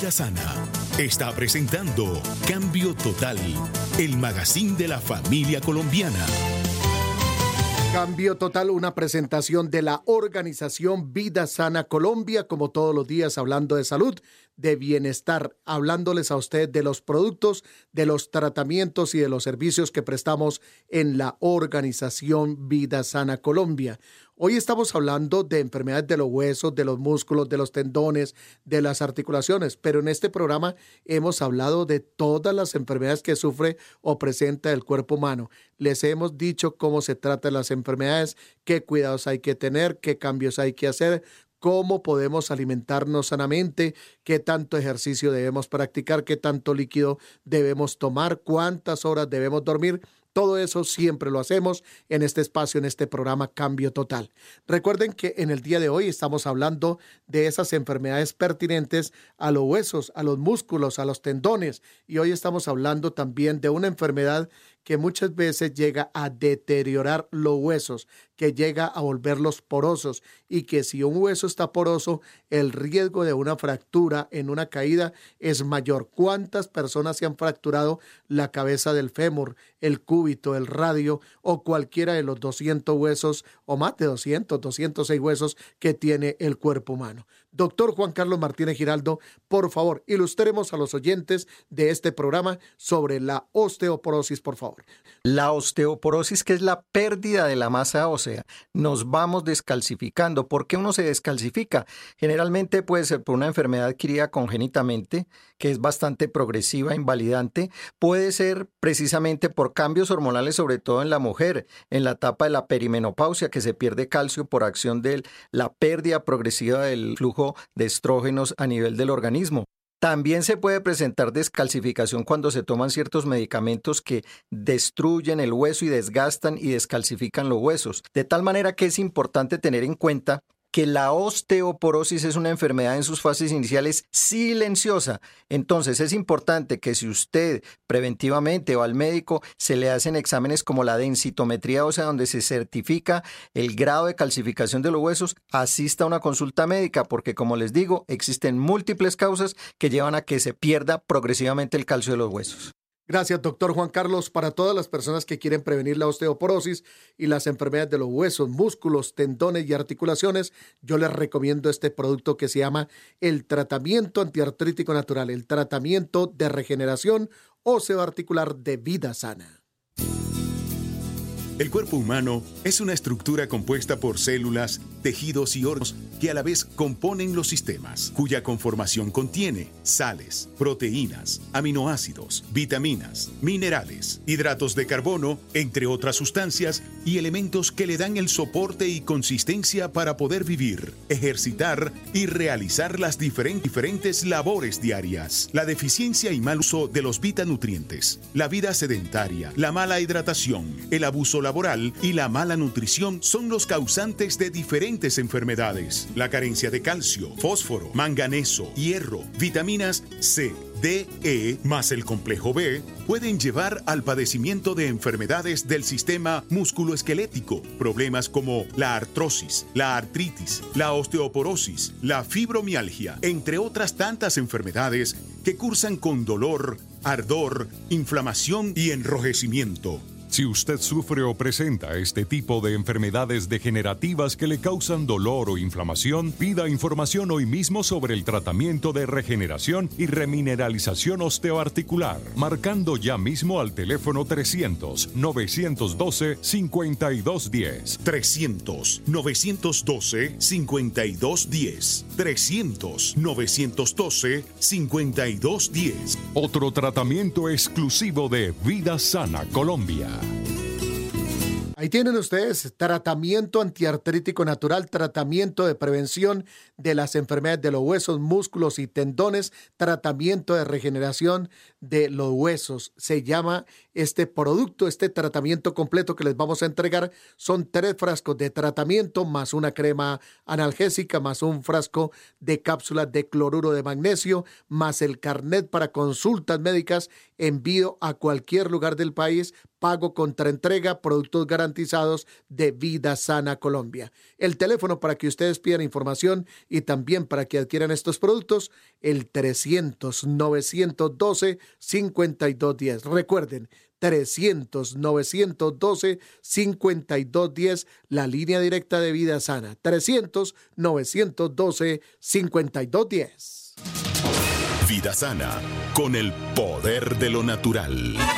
Vida Sana está presentando Cambio Total, el magazine de la familia colombiana. Cambio Total, una presentación de la organización Vida Sana Colombia, como todos los días hablando de salud, de bienestar, hablándoles a usted de los productos, de los tratamientos y de los servicios que prestamos en la organización Vida Sana Colombia. Hoy estamos hablando de enfermedades de los huesos, de los músculos, de los tendones, de las articulaciones, pero en este programa hemos hablado de todas las enfermedades que sufre o presenta el cuerpo humano. Les hemos dicho cómo se tratan las enfermedades, qué cuidados hay que tener, qué cambios hay que hacer, cómo podemos alimentarnos sanamente, qué tanto ejercicio debemos practicar, qué tanto líquido debemos tomar, cuántas horas debemos dormir. Todo eso siempre lo hacemos en este espacio, en este programa Cambio Total. Recuerden que en el día de hoy estamos hablando de esas enfermedades pertinentes a los huesos, a los músculos, a los tendones. Y hoy estamos hablando también de una enfermedad que muchas veces llega a deteriorar los huesos, que llega a volverlos porosos y que si un hueso está poroso, el riesgo de una fractura en una caída es mayor. ¿Cuántas personas se han fracturado la cabeza del fémur, el cúbito, el radio o cualquiera de los 200 huesos o más de 206 huesos que tiene el cuerpo humano? Doctor Juan Carlos Martínez Giraldo, por favor, ilustremos a los oyentes de este programa sobre la osteoporosis, por favor. La osteoporosis, que es la pérdida de la masa ósea. Nos vamos descalcificando. ¿Por qué uno se descalcifica? Generalmente puede ser por una enfermedad adquirida congénitamente, que es bastante progresiva, invalidante. Puede ser precisamente por cambios hormonales, sobre todo en la mujer, en la etapa de la perimenopausia, que se pierde calcio por acción de la pérdida progresiva del flujo de estrógenos a nivel del organismo. También se puede presentar descalcificación cuando se toman ciertos medicamentos que destruyen el hueso y desgastan y descalcifican los huesos. De tal manera que es importante tener en cuenta que la osteoporosis es una enfermedad en sus fases iniciales silenciosa. Entonces es importante que si usted preventivamente va al médico, se le hacen exámenes como la densitometría ósea, donde se certifica el grado de calcificación de los huesos, asista a una consulta médica, porque como les digo, existen múltiples causas que llevan a que se pierda progresivamente el calcio de los huesos. Gracias, doctor Juan Carlos. Para todas las personas que quieren prevenir la osteoporosis y las enfermedades de los huesos, músculos, tendones y articulaciones, yo les recomiendo este producto que se llama el tratamiento antiartrítico natural, el tratamiento de regeneración osteoarticular de Vida Sana. El cuerpo humano es una estructura compuesta por células, tejidos y órganos que a la vez componen los sistemas, cuya conformación contiene sales, proteínas, aminoácidos, vitaminas, minerales, hidratos de carbono, entre otras sustancias y elementos que le dan el soporte y consistencia para poder vivir, ejercitar y realizar las diferentes labores diarias. La deficiencia y mal uso de los vitanutrientes, la vida sedentaria, la mala hidratación, el abuso laboral y la mala nutrición son los causantes de diferentes enfermedades. La carencia de calcio, fósforo, manganeso, hierro, vitaminas C, D, E, más el complejo B, pueden llevar al padecimiento de enfermedades del sistema musculoesquelético, problemas como la artrosis, la artritis, la osteoporosis, la fibromialgia, entre otras tantas enfermedades que cursan con dolor, ardor, inflamación y enrojecimiento. Si usted sufre o presenta este tipo de enfermedades degenerativas que le causan dolor o inflamación, pida información hoy mismo sobre el tratamiento de regeneración y remineralización osteoarticular, marcando ya mismo al teléfono 300-912-5210. 300-912-5210. 300-912-5210. Otro tratamiento exclusivo de Vida Sana Colombia. Ahí tienen ustedes tratamiento antiartrítico natural, tratamiento de prevención de las enfermedades de los huesos, músculos y tendones, tratamiento de regeneración de los huesos. Se llama este producto, este tratamiento completo que les vamos a entregar. Son 3 frascos de tratamiento más una crema analgésica, más un frasco de cápsulas de cloruro de magnesio, más el carnet para consultas médicas, envío a cualquier lugar del país, pago contra entrega, productos garantizados de Vida Sana Colombia. El teléfono para que ustedes pidan información y también para que adquieran estos productos, el 300-912-5210. Recuerden, 300-912-5210, la línea directa de Vida Sana. 300-912-5210. Vida Sana, con el poder de lo natural.